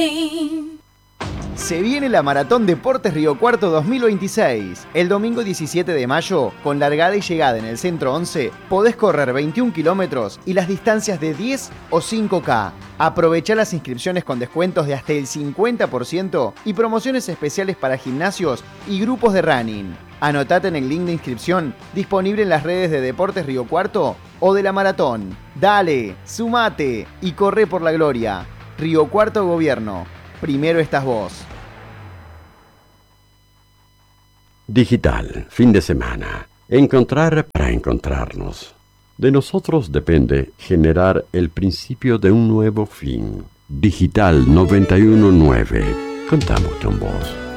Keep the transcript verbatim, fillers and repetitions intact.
Se viene la Maratón Deportes Río Cuarto dos mil veintiséis. El domingo diecisiete de mayo, con largada y llegada en el Centro once, podés correr veintiún kilómetros y las distancias de diez o cinco K. Aprovecha las inscripciones con descuentos de hasta el cincuenta por ciento y promociones especiales para gimnasios y grupos de running. Anotate en el link de inscripción disponible en las redes de Deportes Río Cuarto o de la Maratón. Dale, sumate y corre por la gloria. Río Cuarto Gobierno. Primero estás vos. Digital, fin de semana. Encontrar para encontrarnos. De nosotros depende generar el principio de un nuevo fin. Digital noventa y uno punto nueve. Contamos con vos.